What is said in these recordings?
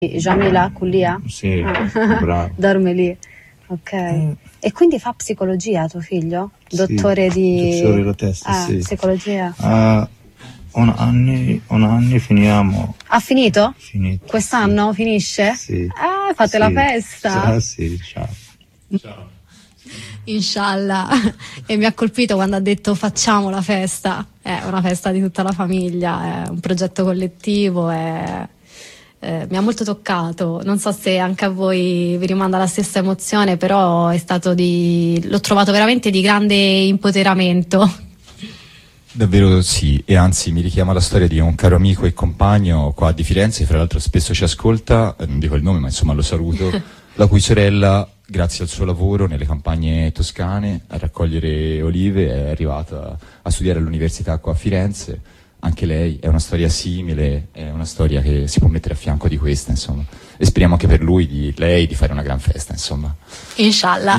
Jamila Kulia? Sì, Ah. bravo. Dorme lì, ok. E quindi fa psicologia tuo figlio? Dottore Sì, di... dottore della testa, sì. Psicologia. Un anni finiamo. Ha finito? Finito. Quest'anno finisce? Sì. Fate la festa? Sì, ciao. Inshallah. E mi ha colpito quando ha detto facciamo la festa. È una festa di tutta la famiglia, è un progetto collettivo, mi ha molto toccato. Non so se anche a voi vi rimanda la stessa emozione, però l'ho trovato veramente di grande impoteramento. Davvero sì, e anzi mi richiama la storia di un caro amico e compagno qua di Firenze, fra l'altro spesso ci ascolta, non dico il nome ma insomma lo saluto, la cui sorella, grazie al suo lavoro nelle campagne toscane a raccogliere olive, è arrivata a studiare all'università qua a Firenze. Anche lei è una storia simile, è una storia che si può mettere a fianco di questa, insomma, e speriamo anche per lui, lei, di fare una gran festa, insomma. Inshallah.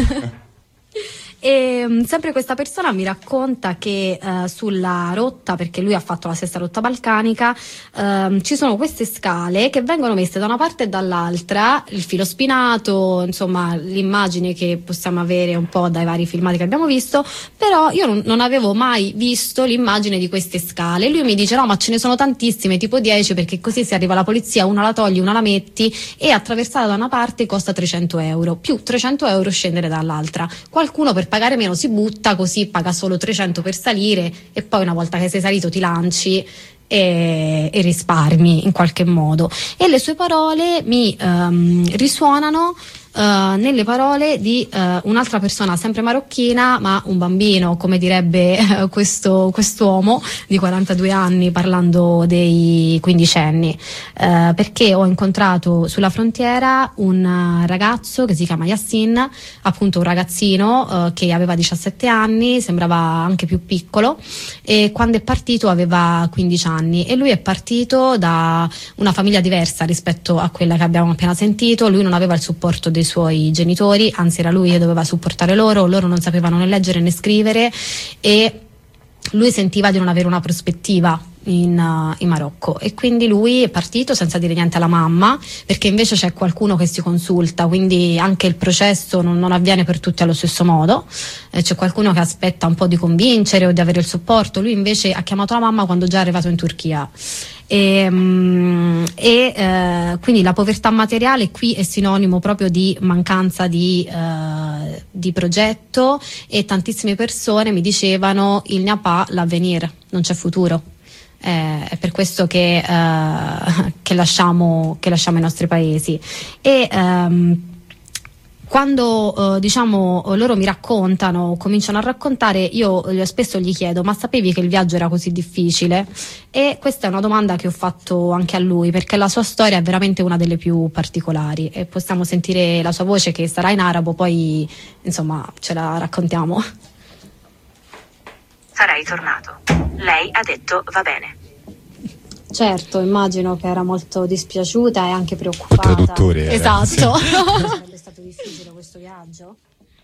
E sempre questa persona mi racconta che sulla rotta, perché lui ha fatto la stessa rotta balcanica, ci sono queste scale che vengono messe da una parte e dall'altra, il filo spinato, insomma l'immagine che possiamo avere un po' dai vari filmati che abbiamo visto, però io non avevo mai visto l'immagine di queste scale. Lui mi dice no, ma ce ne sono tantissime, tipo 10, perché così se arriva la polizia una la togli, una la metti, e attraversare da una parte costa 300 euro, più 300 euro scendere dall'altra. Qualcuno per pagare meno si butta, così paga solo 300 per salire e poi una volta che sei salito ti lanci e risparmi in qualche modo. E le sue parole mi risuonano nelle parole di un'altra persona sempre marocchina, ma un bambino, come direbbe quest'uomo di 42 anni parlando dei quindicenni, perché ho incontrato sulla frontiera un ragazzo che si chiama Yassin, appunto un ragazzino che aveva 17 anni, sembrava anche più piccolo, e quando è partito aveva 15 anni, e lui è partito da una famiglia diversa rispetto a quella che abbiamo appena sentito. Lui non aveva il supporto dei suoi genitori, anzi era lui che doveva supportare loro non sapevano né leggere né scrivere, e lui sentiva di non avere una prospettiva in Marocco, e quindi lui è partito senza dire niente alla mamma, perché invece c'è qualcuno che si consulta, quindi anche il processo non avviene per tutti allo stesso modo, c'è qualcuno che aspetta un po' di convincere o di avere il supporto. Lui invece ha chiamato la mamma quando già è arrivato in Turchia. Quindi la povertà materiale qui è sinonimo proprio di mancanza di progetto, e tantissime persone mi dicevano il n'y a pas l'avenir, non c'è futuro. È per questo che lasciamo i nostri paesi. E quando loro mi raccontano, cominciano a raccontare, io spesso gli chiedo: ma sapevi che il viaggio era così difficile? E questa è una domanda che ho fatto anche a lui, perché la sua storia è veramente una delle più particolari, e possiamo sentire la sua voce, che sarà in arabo, poi insomma ce la raccontiamo. Sarai tornato. Lei ha detto va bene. Certo, immagino che era molto dispiaciuta e anche preoccupata. Traduttore. Esatto. Sarebbe stato difficile questo viaggio?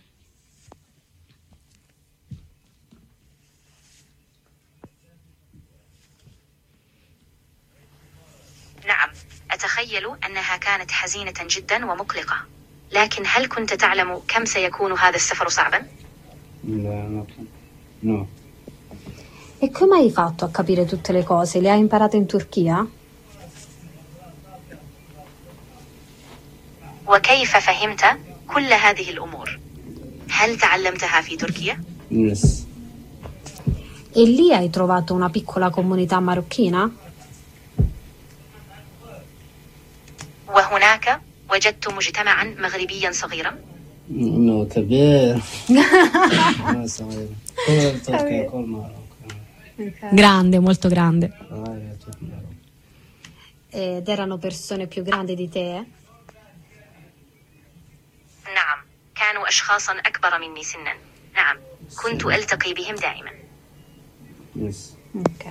نعم، أتخيل أنها كانت حزينة جدا ومقلقة. لكن هل كنت تعلم كم سيكون هذا السفر صعبا؟ No. No. E come hai fatto a capire tutte le cose? Le hai imparate in Turchia? وكيف فهمت كل هذه الأمور؟ هل تعلمتها في تركيا؟ Yes. E lì hai trovato una piccola comunità marocchina? وهناك وجدت مجتمعا مغربيا صغيرا؟ No, كبير. No, صغير. كل تركيا كل ماروكو. Grande, molto grande. tutto Marocco. Ed erano persone più grandi di te? نعم، كانوا أشخاصا أكبر مني سنا. نعم، كنت ألتقي بهم دائما. Yes. Ok.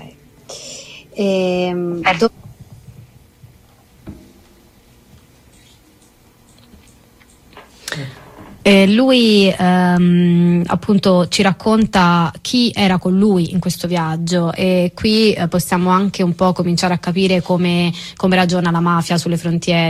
Lui appunto ci racconta chi era con lui in questo viaggio, e qui possiamo anche un po' cominciare a capire come ragiona la mafia sulle frontiere.